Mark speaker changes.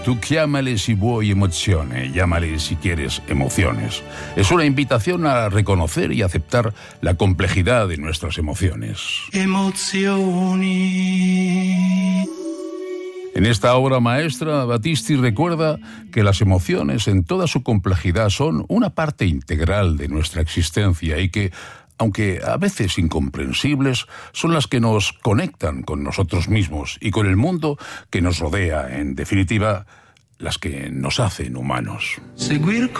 Speaker 1: Tú chiamale si vuoi emozione, llámale si quieres emociones. Es una invitación a reconocer y aceptar la complejidad de nuestras emociones.
Speaker 2: Emozioni.
Speaker 1: En esta obra maestra, Battisti recuerda que las emociones en toda su complejidad son una parte integral de nuestra existencia y que, aunque a veces incomprensibles, son las que nos conectan con nosotros mismos y con el mundo que nos rodea, en definitiva, las que nos hacen humanos.
Speaker 2: Seguir